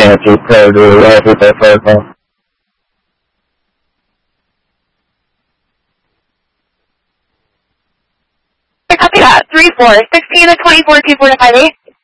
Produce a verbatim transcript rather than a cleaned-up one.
Yankee Predator, Yankee Predator. Copy that. three four, sixteen to twenty-four, two four to five eight.